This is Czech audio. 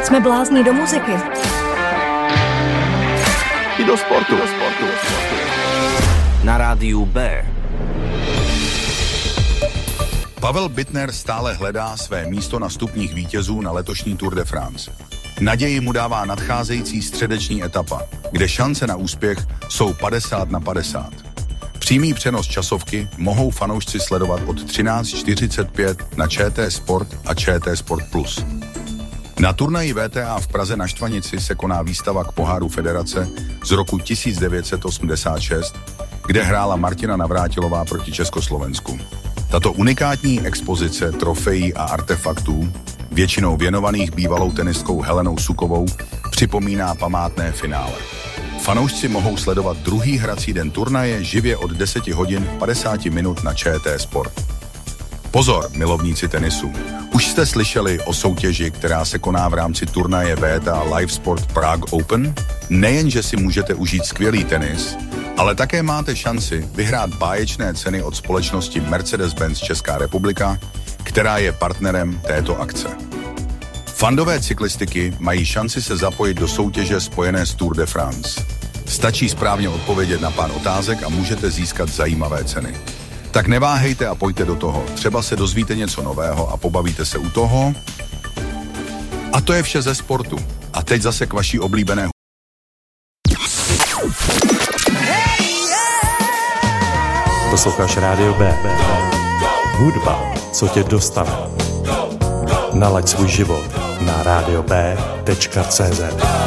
Jsme blázni do muziky. I do sportu. Na rádiu B. Pavel Bittner stále hledá své místo na stupních vítězů na letošní Tour de France. Naději mu dává nadcházející středeční etapa, kde šance na úspěch jsou 50/50. Přímý přenos časovky mohou fanoušci sledovat od 13:45 na ČT Sport a ČT Sport Plus. Na turnaji VTA v Praze na Štvanici se koná výstava k poháru federace z roku 1986, kde hrála Martina Navrátilová proti Československu. Tato unikátní expozice trofejí a artefaktů, většinou věnovaných bývalou tenistkou Helenou Sukovou, připomíná památné finále. Fanoušci mohou sledovat druhý hrací den turnaje živě od 10 hodin 50 minut na ČT Sport. Pozor, milovníci tenisu. Už jste slyšeli o soutěži, která se koná v rámci turnaje VTA Live Sport Prague Open? Nejenže si můžete užít skvělý tenis, ale také máte šanci vyhrát báječné ceny od společnosti Mercedes-Benz Česká republika, která je partnerem této akce. Fandové cyklistiky mají šanci se zapojit do soutěže spojené s Tour de France. Stačí správně odpovědět na pár otázek a můžete získat zajímavé ceny. Tak neváhejte a pojďte do toho. Třeba se dozvíte něco nového a pobavíte se u toho. A to je vše ze sportu. A teď zase k vaší oblíbené. Posloucháš Rádio B. Hudba, co tě dostane. Nalaď svůj život na radiob.cz.